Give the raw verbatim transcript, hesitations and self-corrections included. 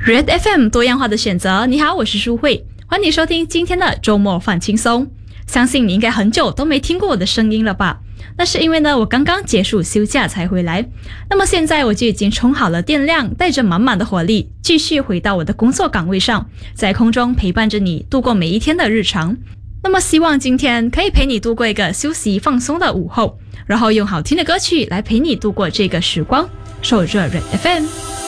Red F M 多样化的选择，你好，我是舒慧，欢迎收听今天的周末放轻松。相信你应该很久都没听过我的声音了吧？那是因为呢，我刚刚结束休假才回来。那么现在我就已经充好了电量，带着满满的活力，继续回到我的工作岗位上，在空中陪伴着你度过每一天的日常。那么希望今天可以陪你度过一个休息放松的午后，然后用好听的歌曲来陪你度过这个时光。守着 Red F M。